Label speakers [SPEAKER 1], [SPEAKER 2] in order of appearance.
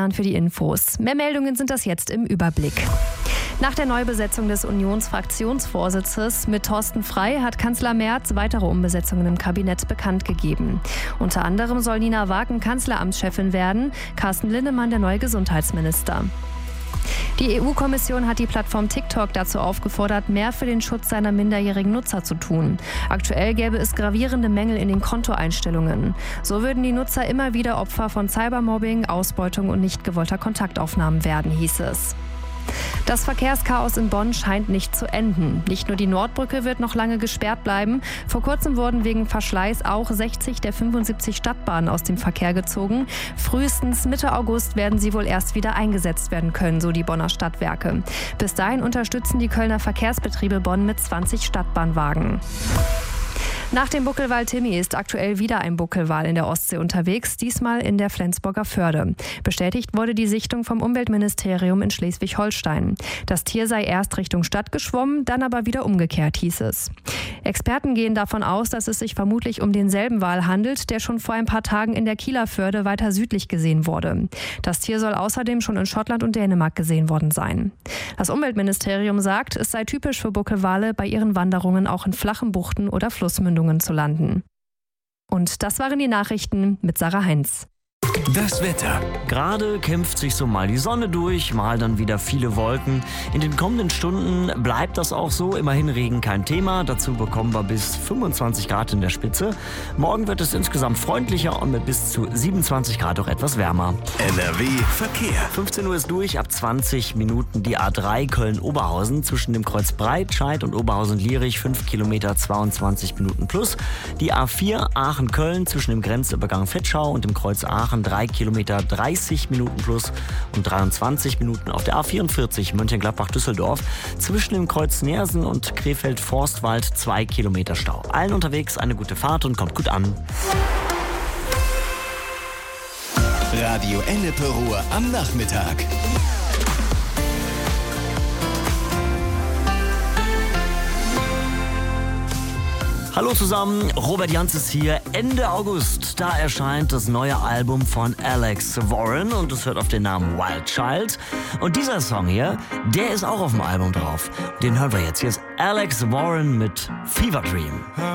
[SPEAKER 1] Christian für die Infos. Mehr Meldungen sind das jetzt im Überblick. Nach der Neubesetzung des Unionsfraktionsvorsitzes mit Thorsten Frey hat Kanzler Merz weitere Umbesetzungen im Kabinett bekannt gegeben. Unter anderem soll Nina Wagen Kanzleramtschefin werden, Carsten Linnemann der neue Gesundheitsminister. Die EU-Kommission hat die Plattform TikTok dazu aufgefordert, mehr für den Schutz seiner minderjährigen Nutzer zu tun. Aktuell gäbe es gravierende Mängel in den Kontoeinstellungen. So würden die Nutzer immer wieder Opfer von Cybermobbing, Ausbeutung und nicht gewollter Kontaktaufnahmen werden, hieß es. Das Verkehrschaos in Bonn scheint nicht zu enden. Nicht nur die Nordbrücke wird noch lange gesperrt bleiben. Vor kurzem wurden wegen Verschleiß auch 60 der 75 Stadtbahnen aus dem Verkehr gezogen. Frühestens Mitte August werden sie wohl erst wieder eingesetzt werden können, so die Bonner Stadtwerke. Bis dahin unterstützen die Kölner Verkehrsbetriebe Bonn mit 20 Stadtbahnwagen. Nach dem Buckelwal Timmy ist aktuell wieder ein Buckelwal in der Ostsee unterwegs, diesmal in der Flensburger Förde. Bestätigt wurde die Sichtung vom Umweltministerium in Schleswig-Holstein. Das Tier sei erst Richtung Stadt geschwommen, dann aber wieder umgekehrt, hieß es. Experten gehen davon aus, dass es sich vermutlich um denselben Wal handelt, der schon vor ein paar Tagen in der Kieler Förde weiter südlich gesehen wurde. Das Tier soll außerdem schon in Schottland und Dänemark gesehen worden sein. Das Umweltministerium sagt, es sei typisch für Buckelwale, bei ihren Wanderungen auch in flachen Buchten oder Flussmündungen zu landen. Und das waren die Nachrichten mit Sarah Heinz.
[SPEAKER 2] Das Wetter. Gerade kämpft sich so mal die Sonne durch, mal dann wieder viele Wolken. In den kommenden Stunden bleibt das auch so. Immerhin Regen kein Thema. Dazu bekommen wir bis 25 Grad in der Spitze. Morgen wird es insgesamt freundlicher und mit bis zu 27 Grad auch etwas wärmer.
[SPEAKER 3] NRW Verkehr.
[SPEAKER 2] 15 Uhr ist durch, ab 20 Minuten die A3 Köln-Oberhausen zwischen dem Kreuz Breitscheid und Oberhausen-Lierich 5 Kilometer 22 Minuten plus. Die A4 Aachen-Köln zwischen dem Grenzübergang Fetschau und dem Kreuz Aachen 3 Kilometer 30 Minuten plus und 23 Minuten auf der A44 Mönchengladbach-Düsseldorf zwischen dem Kreuz Neersen und Krefeld-Forstwald 2 Kilometer Stau. Allen unterwegs eine gute Fahrt und kommt gut an.
[SPEAKER 3] Radio Ennepe Ruhr am Nachmittag.
[SPEAKER 2] Hallo zusammen, Robert Jans ist hier. Ende August, da erscheint das neue Album von Alex Warren und es hört auf den Namen Wild Child. Und dieser Song hier, der ist auch auf dem Album drauf. Den hören wir jetzt. Hier ist Alex Warren mit Fever Dream.